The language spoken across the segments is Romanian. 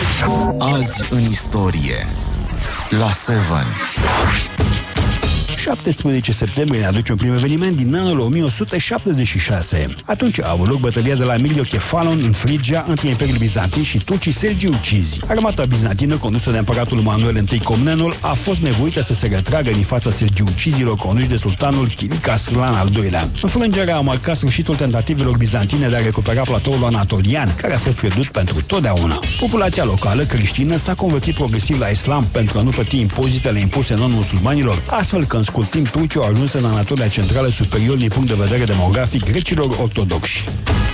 Azi în istorie la 7. 17 septembrie ne aduce un prim eveniment din anul 1176. Atunci a avut loc bătălia de la Milio-Kefalon în Frigia între Imperiul Bizantin și turcii selgiucizi. Armata bizantină, condusă de împăratul Manuel I Comnenul, a fost nevoită să se retragă din fața selgiucizilor conduși de sultanul Chilic Arslan al II-lea. Înfrângerea a marcat sfârșitul tentativelor bizantine de a recupera platoul anatolian, care a fost pierdut pentru totdeauna. Populația locală creștină s-a convertit progresiv la islam pentru a nu plăti impozitele impuse non-musulmanilor, astfel că în scurt timp turcii au ajuns în Anatolia Centrală superior din punct de vedere demografic grecilor ortodoxi.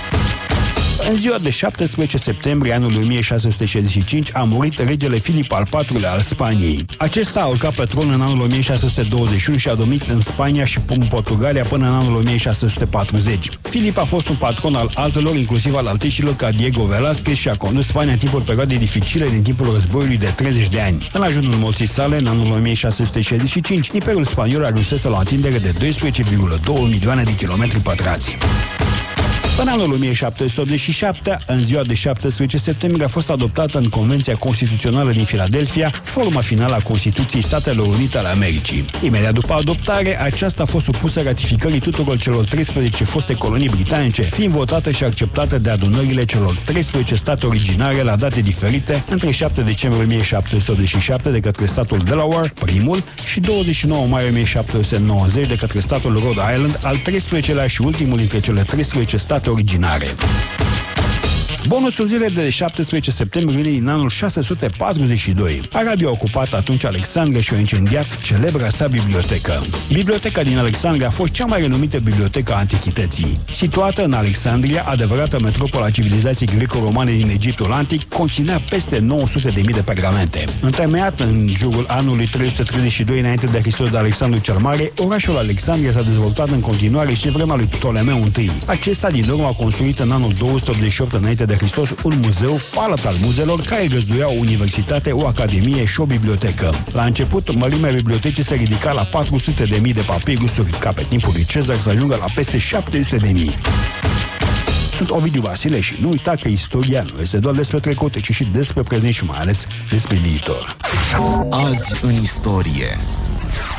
În ziua de 17 septembrie anului 1665 a murit regele Filip al IV-lea al Spaniei. Acesta a urcat pe tron în anul 1621 și a domnit în Spania și în Portugalia până în anul 1640. Filip a fost un patron al altelor, inclusiv al altișilor ca Diego Velázquez, și a condus Spania în timpul perioadei dificile din timpul războiului de 30 de ani. În ajunul morții sale, în anul 1665, Imperiul Spaniol ajunsese la o întindere de 12,2 milioane de kilometri pătrați. În anul 1787, în ziua de 17 septembrie, a fost adoptată în Convenția Constituțională din Filadelfia forma finală a Constituției Statelor Unite ale Americii. Imediat după adoptare, aceasta a fost supusă ratificării tuturor celor 13 foste colonii britanice, fiind votată și acceptată de adunările celor 13 state originare la date diferite, între 7 decembrie 1787 de către statul Delaware, primul, și 29 mai 1790 de către statul Rhode Island, al 13-lea și ultimul dintre cele 13 state originare. Bonusul zilei de 17 septembrie vine din anul 642. Arabii au ocupat atunci Alexandria și au incendiat celebra sa bibliotecă. Biblioteca din Alexandria a fost cea mai renumită bibliotecă a antichității. Situată în Alexandria, adevărata metropolă a civilizației greco-romane din Egiptul antic, conținea peste 900.000 de pergamente. Întemeiat în jurul anului 332 înainte de Hristos de Alexandru cel Mare, orașul Alexandria s-a dezvoltat în continuare și în vremea lui Ptolemeu I. Acesta din urmă a construit în anul 288 înainte de Hristos un muzeu, palat al muzelor, care găzduia o universitate, o academie și o bibliotecă. La început, mărimea bibliotecii se ridica la 400.000 de papirusuri, ca pe timpul lui Cezar să ajungă la peste 700.000. Sunt Ovidiu Vasile și nu uita că istoria nu este doar despre trecut, ci și despre prezent și mai ales despre viitor. Azi în istorie